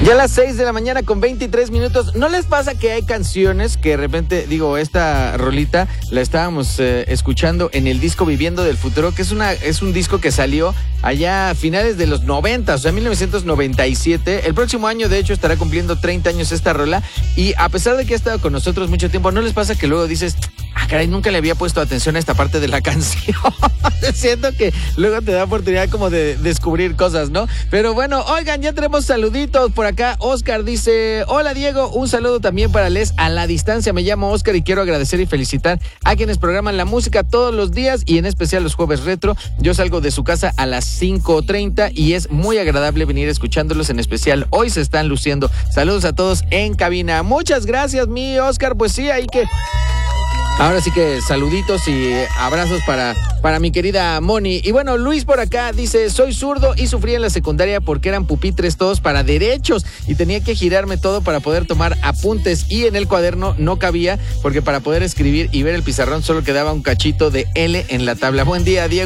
Ya a las 6 de la mañana con 23 minutos. ¿No les pasa que hay canciones que de repente, esta rolita la estábamos escuchando en el disco Viviendo del Futuro, que es un disco que salió allá a finales de los 90, o sea, 1997. El próximo año, de hecho, estará cumpliendo 30 años esta rola. Y a pesar de que ha estado con nosotros mucho tiempo, ¿no les pasa que luego dices, caray, nunca le había puesto atención a esta parte de la canción? Siento que luego te da oportunidad como de descubrir cosas, ¿no? Pero bueno, oigan, ya tenemos saluditos por acá. Oscar dice, hola Diego, un saludo también para Les a la distancia. Me llamo Oscar y quiero agradecer y felicitar a quienes programan la música todos los días y en especial los jueves retro. Yo salgo de su casa a las 5:30 y es muy agradable venir escuchándolos, en especial hoy se están luciendo. Saludos a todos en cabina. Muchas gracias, mi Oscar. Pues sí, ahora sí que saluditos y abrazos para mi querida Moni. Y bueno, Luis por acá dice, soy zurdo y sufrí en la secundaria porque eran pupitres todos para derechos y tenía que girarme todo para poder tomar apuntes y en el cuaderno no cabía porque para poder escribir y ver el pizarrón solo quedaba un cachito de L en la tabla. Buen día, Diego.